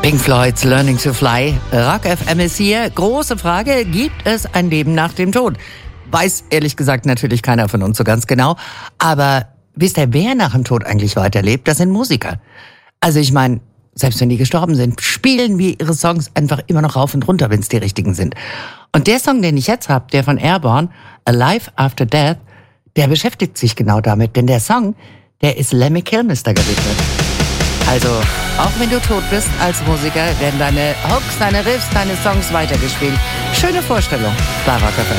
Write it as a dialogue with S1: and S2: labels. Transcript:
S1: Pink Floyd's Learning to Fly. Rock FM ist hier. Große Frage, gibt es ein Leben nach dem Tod? Weiß ehrlich gesagt natürlich keiner von uns so ganz genau. Aber wisst ihr, wer nach dem Tod eigentlich weiterlebt? Das sind Musiker. Also ich meine, selbst wenn die gestorben sind, spielen wir ihre Songs einfach immer noch rauf und runter, wenn es die richtigen sind. Und der Song, den ich jetzt habe, der von Airborne, Alive After Death, der beschäftigt sich genau damit. Denn der Song, der ist Lemmy Kilmister gewidmet. Also, auch wenn du tot bist als Musiker, werden deine Hooks, deine Riffs, deine Songs weitergespielt. Schöne Vorstellung bei Rock FM.